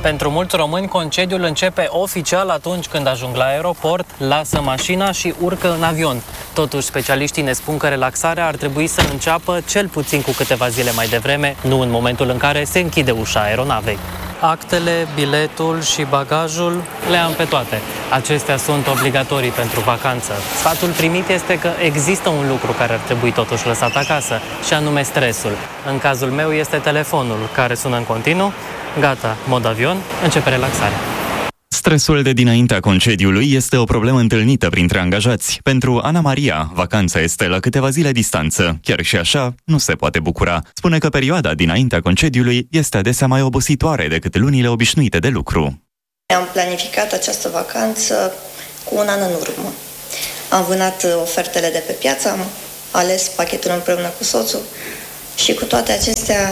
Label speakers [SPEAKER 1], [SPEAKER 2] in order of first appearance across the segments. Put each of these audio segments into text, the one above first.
[SPEAKER 1] Pentru mulți români, concediul începe oficial atunci când ajung la aeroport, lasă mașina și urcă în avion. Totuși, specialiștii ne spun că relaxarea ar trebui să înceapă cel puțin cu câteva zile mai devreme, nu în momentul în care se închide ușa aeronavei. Actele, biletul și bagajul le am pe toate. Acestea sunt obligatorii pentru vacanță. Sfatul primit este că există un lucru care ar trebui totuși lăsat acasă, și anume stresul. În cazul meu este telefonul, care sună în continuu. Gata, mod avion, începe relaxarea.
[SPEAKER 2] Stresul de dinaintea concediului este o problemă întâlnită printre angajați. Pentru Ana Maria, vacanța este la câteva zile distanță. Chiar și așa, nu se poate bucura. Spune că perioada dinaintea concediului este adesea mai obositoare decât lunile obișnuite de lucru.
[SPEAKER 3] Am planificat această vacanță cu un an în urmă. Am vânat ofertele de pe piață, am ales pachetul împreună cu soțul și cu toate acestea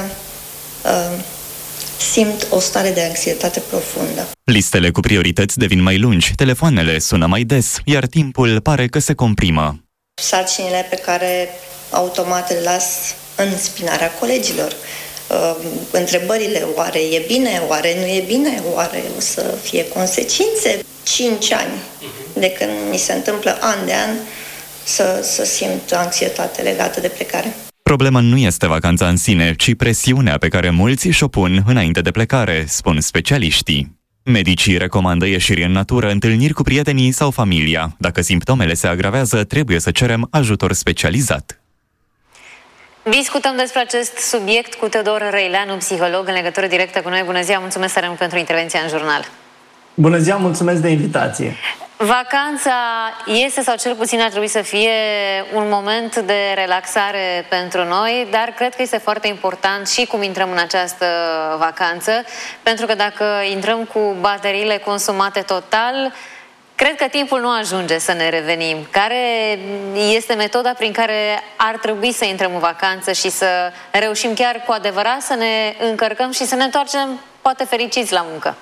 [SPEAKER 3] simt o stare de anxietate profundă.
[SPEAKER 2] Listele cu priorități devin mai lungi, telefoanele sună mai des, iar timpul pare că se comprimă.
[SPEAKER 3] Sarcinile pe care automat le las în spinarea colegilor. Întrebările, oare e bine, oare nu e bine, oare o să fie consecințe? 5 ani de când mi se întâmplă an de an să simt anxietate legată de plecare.
[SPEAKER 2] Problema nu este vacanța în sine, ci presiunea pe care mulți și-o pun înainte de plecare, spun specialiștii. Medicii recomandă ieșiri în natură, întâlniri cu prietenii sau familia. Dacă simptomele se agravează, trebuie să cerem ajutor specializat.
[SPEAKER 4] Discutăm despre acest subiect cu Teodor Răileanu, psiholog, în legătură directă cu noi. Bună ziua, mulțumesc tare mult pentru intervenția în jurnal.
[SPEAKER 5] Bună ziua, mulțumesc de invitație.
[SPEAKER 4] Vacanța este, sau cel puțin ar trebui să fie, un moment de relaxare pentru noi, dar cred că este foarte important și cum intrăm în această vacanță, pentru că dacă intrăm cu bateriile consumate total, cred că timpul nu ajunge să ne revenim. Care este metoda prin care ar trebui să intrăm în vacanță și să reușim chiar cu adevărat să ne încărcăm și să ne întoarcem poate fericiți la muncă?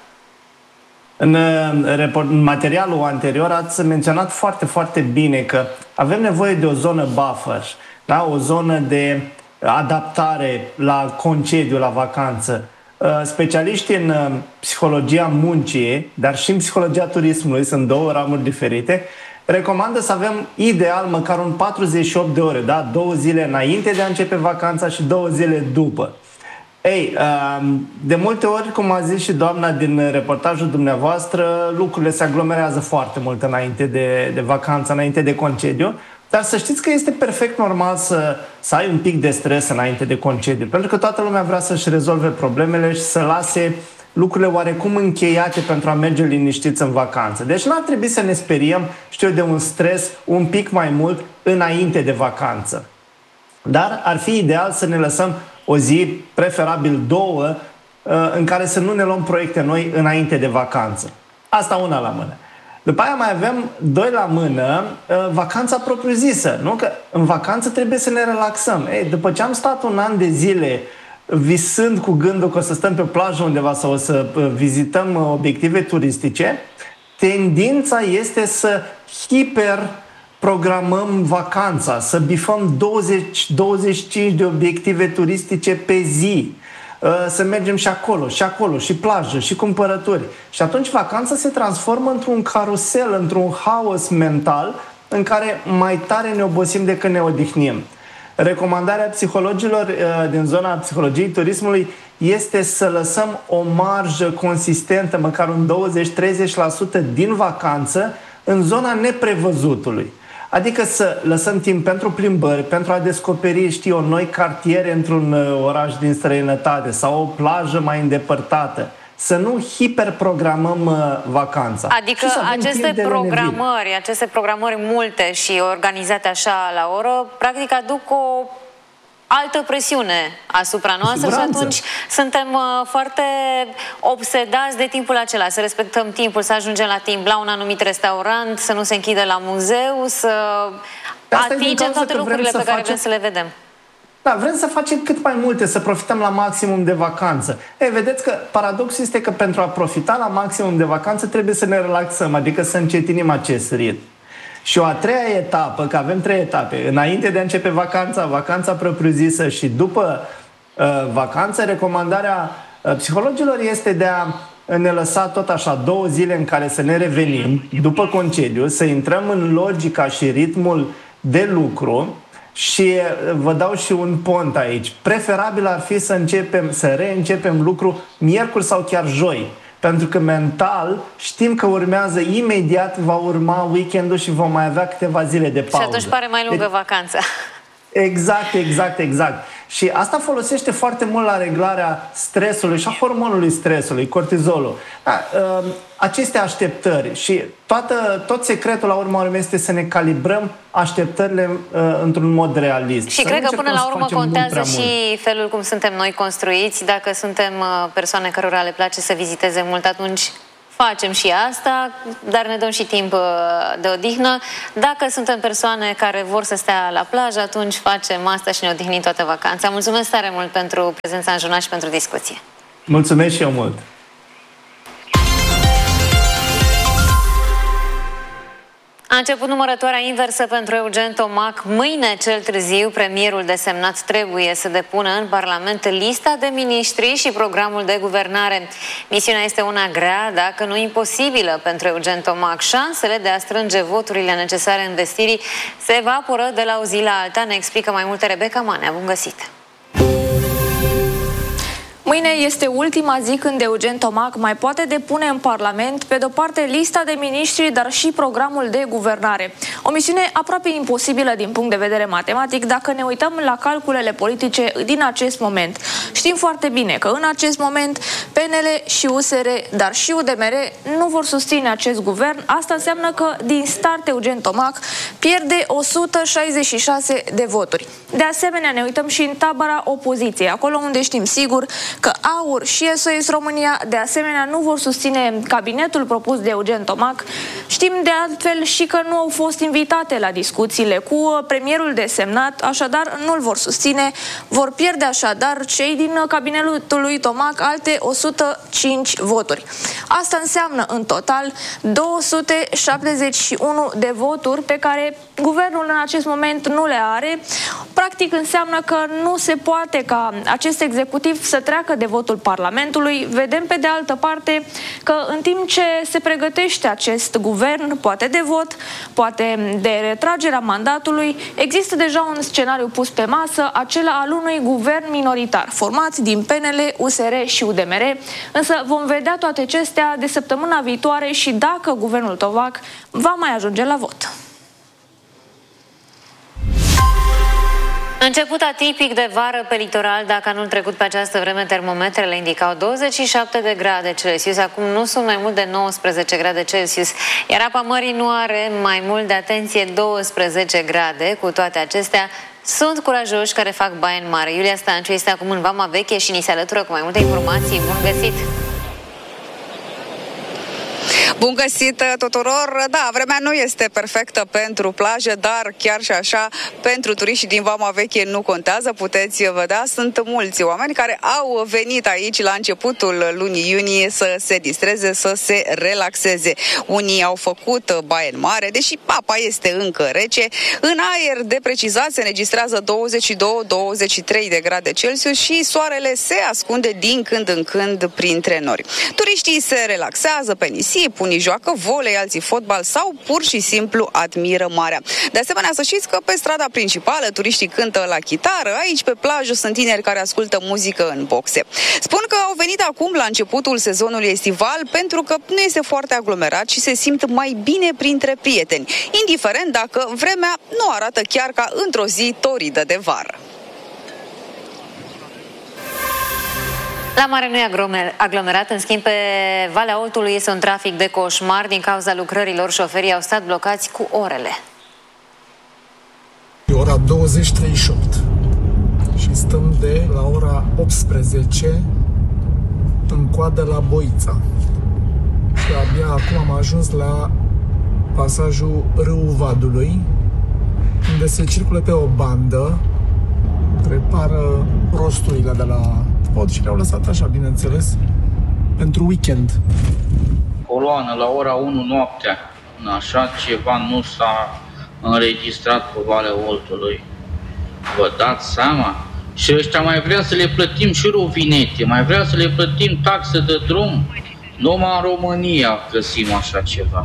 [SPEAKER 5] În materialul anterior ați menționat foarte, foarte bine că avem nevoie de o zonă buffer, da? O zonă de adaptare la concediu, la vacanță. Specialiștii în psihologia muncii, dar și în psihologia turismului, sunt două ramuri diferite, recomandă să avem ideal măcar un 48 de ore, da? 2 zile înainte de a începe vacanța și 2 zile după. Ei, de multe ori, cum a zis și doamna din reportajul dumneavoastră, lucrurile se aglomerează foarte mult înainte de vacanță, înainte de concediu, dar să știți că este perfect normal să ai un pic de stres înainte de concediu, pentru că toată lumea vrea să-și rezolve problemele și să lase lucrurile oarecum încheiate pentru a merge liniștiți în vacanță. Deci nu ar trebui să ne speriem, de un stres un pic mai mult înainte de vacanță. Dar ar fi ideal să ne lăsăm o zi, preferabil 2, în care să nu ne luăm proiecte noi înainte de vacanță. Asta una la mână. După aia mai avem 2 la mână, vacanța propriu-zisă. Nu? Că în vacanță trebuie să ne relaxăm. Ei, după ce am stat un an de zile visând cu gândul că o să stăm pe plajă undeva sau o să vizităm obiective turistice, tendința este să programăm vacanța, să bifăm 20-25 de obiective turistice pe zi, să mergem și acolo, și plajă, și cumpărături. Și atunci vacanța se transformă într-un carusel, într-un haos mental în care mai tare ne obosim decât ne odihnim. Recomandarea psihologilor din zona psihologiei turismului este să lăsăm o marjă consistentă, măcar un 20-30% din vacanță, în zona neprevăzutului. Adică să lăsăm timp pentru plimbări, pentru a descoperi, noi cartiere într-un oraș din străinătate sau o plajă mai îndepărtată. Să nu hiperprogramăm vacanța.
[SPEAKER 4] Adică aceste programări multe și organizate așa la oră, practic aduc o altă presiune asupra noastră și atunci suntem foarte obsedați de timpul acela, să respectăm timpul, să ajungem la timp la un anumit restaurant, să nu se închidă la muzeu, să atingem toate lucrurile pe care vrem să le vedem.
[SPEAKER 5] Da, vrem să facem cât mai multe, să profităm la maximum de vacanță. Vedeți că paradoxul este că pentru a profita la maximum de vacanță trebuie să ne relaxăm, adică să încetinim acest ritm. Și o a treia etapă, că avem 3 etape, înainte de a începe vacanța propriu-zisă și după vacanță, recomandarea psihologilor este de a ne lăsa tot așa 2 zile în care să ne revenim după concediu, să intrăm în logica și ritmul de lucru. Și vă dau și un pont aici. Preferabil ar fi să reîncepem lucru miercuri sau chiar joi. Pentru că mental știm că urmează imediat, va urma weekendul și vom mai avea câteva zile de pauză.
[SPEAKER 4] Și atunci pare mai lungă vacanța.
[SPEAKER 5] Exact. Și asta folosește foarte mult la reglarea stresului și a hormonului stresului, cortizolul. Aceste așteptări și tot secretul la urma urmei este să ne calibrăm așteptările într-un mod realist.
[SPEAKER 4] Și cred că până la urmă contează și felul cum suntem noi construiți. Dacă suntem persoane cărora le place să viziteze mult, atunci facem și asta, dar ne dăm și timp de odihnă. Dacă suntem persoane care vor să stea la plajă, atunci facem asta și ne odihnim toată vacanța. Mulțumesc tare mult pentru prezența în jurnal și pentru discuție.
[SPEAKER 5] Mulțumesc și eu mult!
[SPEAKER 4] A început numărătoarea inversă pentru Eugen Tomac. Mâine, cel târziu, premierul desemnat trebuie să depună în Parlament lista de miniștri și programul de guvernare. Misiunea este una grea, dacă nu imposibilă, pentru Eugen Tomac. Șansele de a strânge voturile necesare investirii se evaporă de la o zi la alta, ne explică mai multe Rebecca Manea. Bun găsit!
[SPEAKER 6] Mâine este ultima zi când Eugen Tomac mai poate depune în Parlament, pe de-o parte, lista de miniștri, dar și programul de guvernare. O misiune aproape imposibilă din punct de vedere matematic dacă ne uităm la calculele politice din acest moment. Știm foarte bine că în acest moment PNL și USR, dar și UDMR nu vor susține acest guvern. Asta înseamnă că din start Eugen Tomac pierde 166 de voturi. De asemenea, ne uităm și în tabăra opoziției, acolo unde știm sigur că AUR și SOS România de asemenea nu vor susține cabinetul propus de Eugen Tomac. Știm de altfel și că nu au fost invitate la discuțiile cu premierul desemnat, așadar nu-l vor susține. Vor pierde așadar cei din cabinetul lui Tomac alte 105 voturi. Asta înseamnă în total 271 de voturi pe care guvernul în acest moment nu le are. Practic înseamnă că nu se poate ca acest executiv să treacă de votul Parlamentului. Vedem pe de altă parte că în timp ce se pregătește acest guvern, poate de vot, poate de retragerea mandatului, există deja un scenariu pus pe masă, acela al unui guvern minoritar, format din PNL, USR și UDMR, însă vom vedea toate acestea de săptămâna viitoare și dacă guvernul Tomac va mai ajunge la vot.
[SPEAKER 4] Început atipic de vară pe litoral, dacă anul trecut pe această vreme termometrele indicau 27 de grade Celsius, acum nu sunt mai mult de 19 grade Celsius, iar apa mării nu are mai mult de, atenție, 12 grade. Cu toate acestea, sunt curajoși care fac baie în mare. Iulia Stanciu este acum în Vama Veche și ni se alătură cu mai multe informații. Bun găsit!
[SPEAKER 7] Bun găsit tuturor! Da, vremea nu este perfectă pentru plajă, dar chiar și așa, pentru turiștii din Vama Veche nu contează. Puteți vedea, sunt mulți oameni care au venit aici la începutul lunii iunie să se distreze, să se relaxeze. Unii au făcut baie în mare, deși apa este încă rece. În aer, de precizat, se înregistrează 22-23 de grade Celsius și soarele se ascunde din când în când printre nori. Turiștii se relaxează pe nisip, unii joacă volei, alții fotbal sau pur și simplu admiră marea. De asemenea, să știți că pe strada principală turiștii cântă la chitară, aici pe plajă sunt tineri care ascultă muzică în boxe. Spun că au venit acum la începutul sezonului estival pentru că nu este foarte aglomerat și se simt mai bine printre prieteni, indiferent dacă vremea nu arată chiar ca într-o zi toridă de vară.
[SPEAKER 4] La mare nu e aglomerat, în schimb pe Valea Oltului este un trafic de coșmar. Din cauza lucrărilor, șoferii au stat blocați cu orele.
[SPEAKER 8] E ora 20:38 și stăm de la ora 18 în coadă la Boița. Și abia acum am ajuns la pasajul Râul Vadului, unde se circulă pe o bandă, repară rosturile de la pod și le-au lăsat așa, bineînțeles, pentru weekend.
[SPEAKER 9] Coloană la ora 1 noaptea. Așa ceva nu s-a înregistrat pe Valea Oltului. Vă dați seama? Și ăștia mai vrea să le plătim și rovinete, mai vrea să le plătim taxe de drum. Numai în România găsim așa ceva.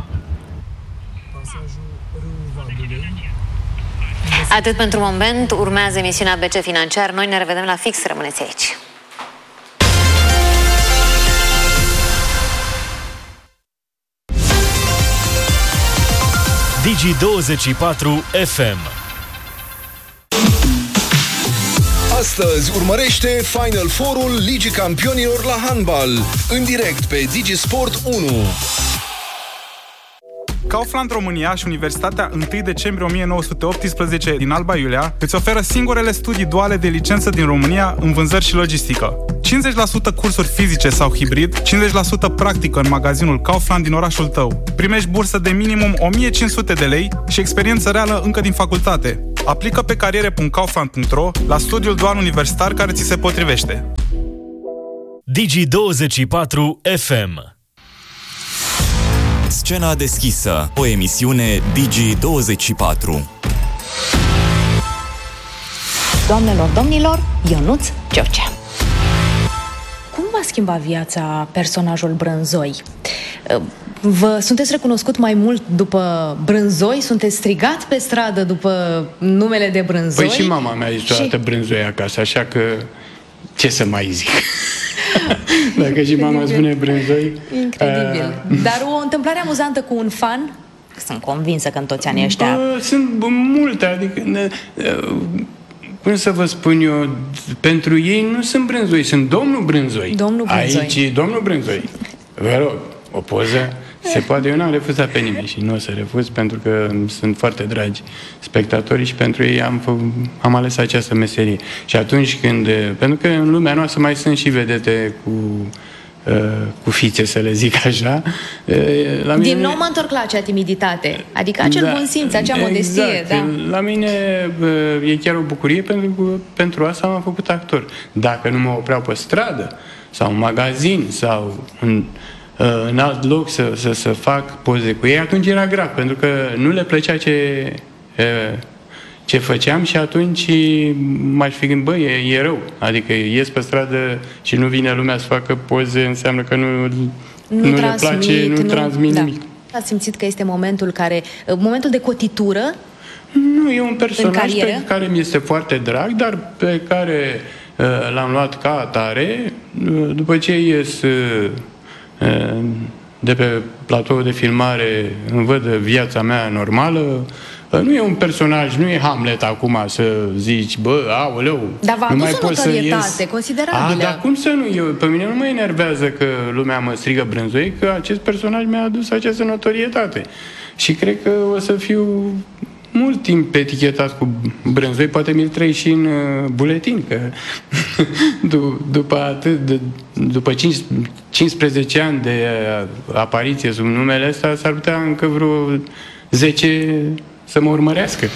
[SPEAKER 4] Atât pentru moment, urmează emisiunea BC Financiar. Noi ne revedem la fix, rămâneți aici.
[SPEAKER 10] Digi24 FM.
[SPEAKER 11] Astăzi urmărește Final Four-ul Ligii Campionilor la handbal, în direct pe Digisport 1.
[SPEAKER 12] Kaufland România și Universitatea 1 decembrie 1918 din Alba Iulia îți oferă singurele studii duale de licență din România în vânzări și logistică. 50% cursuri fizice sau hibrid, 50% practică în magazinul Kaufland din orașul tău. Primești bursă de minimum 1500 de lei și experiență reală încă din facultate. Aplică pe cariere.kaufland.ro la studiul dual universitar care ți se potrivește.
[SPEAKER 10] Digi24 FM.
[SPEAKER 2] Scena deschisă, o emisiune Digi24.
[SPEAKER 13] Doamnelor, domnilor, Ionuț George. Cum v-a schimbat viața personajul Brânzoi? Sunteți recunoscut mai mult după Brânzoi? Sunteți strigat pe stradă după numele de Brânzoi?
[SPEAKER 14] Păi și mama mea zice toată Brânzoi acasă, așa că ce să mai zic? Dacă și mama spune Brânzoi.
[SPEAKER 13] Incredibil. Dar o întâmplare amuzantă cu un fan? Sunt convinsă că în toți anii ăștia...
[SPEAKER 14] Sunt multe, adică... Cum să vă spun eu, pentru ei nu sunt Brânzoi, sunt domnul Brânzoi.
[SPEAKER 13] Domnul Brânzoi.
[SPEAKER 14] Aici, domnul Brânzoi. Vă rog, o poză se poate. Eu n-am refuzat pe nimeni și nu o să refuz, pentru că sunt foarte dragi spectatorii și pentru ei am ales această meserie. Și atunci când... Pentru că în lumea noastră mai sunt și vedete cu fițe, să le zic așa.
[SPEAKER 13] La mine... Din nou mă întorc la acea timiditate, adică acel bun simț, acea modestie.
[SPEAKER 14] Exact.
[SPEAKER 13] Da.
[SPEAKER 14] La mine e chiar o bucurie, pentru că pentru asta m-am făcut actor. Dacă nu mă opreau pe stradă sau în magazin sau în alt loc să fac poze cu ei, atunci era grav, pentru că nu le plăcea ce făceam și atunci m-aș fi gândit, bă, e rău. Adică ies pe stradă și nu vine lumea să facă poze, înseamnă că nu le place, nu transmit nimic.
[SPEAKER 13] Ați simțit că este momentul de cotitură?
[SPEAKER 14] Nu, e un personaj pe care mi este foarte drag, dar pe care l-am luat ca atare. După ce ies de pe platoul de filmare, îmi văd viața mea normală. Nu e un personaj, nu e Hamlet acum să zici, bă, aoleu,
[SPEAKER 13] dar v-a adus o notorietate considerabilă.
[SPEAKER 14] Dar cum să nu? Pe mine nu mă enervează că lumea mă strigă Brânzoi, că acest personaj mi-a adus această notorietate. Și cred că o să fiu mult timp etichetat cu Brânzoi, poate mi-l trăi și în buletin, că după 15 ani de apariție sub numele ăsta, s-ar putea încă vreo 10 să mă urmărească.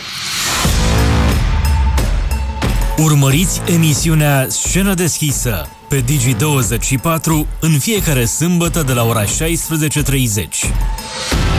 [SPEAKER 10] Urmăriți emisiunea Scenă deschisă pe Digi24 în fiecare sâmbătă de la ora 16:30.